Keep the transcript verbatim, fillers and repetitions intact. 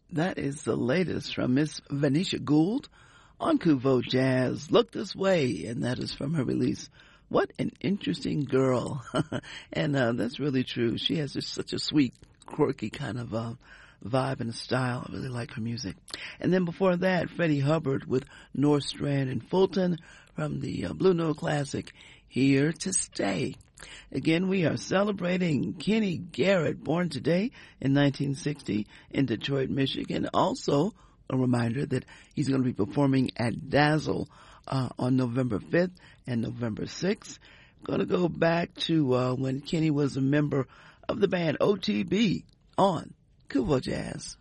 That is the latest from Miss Venetia Gould on Kuvo Jazz. Look This Way, and that is from her release, What an Interesting Girl. and uh, that's really true. She has just such a sweet, quirky kind of uh, vibe and style. I really like her music. And then before that, Freddie Hubbard with Norstrand and Fulton from the uh, Blue Note classic, Here to Stay. Again, we are celebrating Kenny Garrett, born today in nineteen sixty in Detroit, Michigan. Also, a reminder that he's going to be performing at Dazzle uh, on November fifth and November sixth. Going to go back to uh, when Kenny was a member of the band O T B on Kuvo Jazz.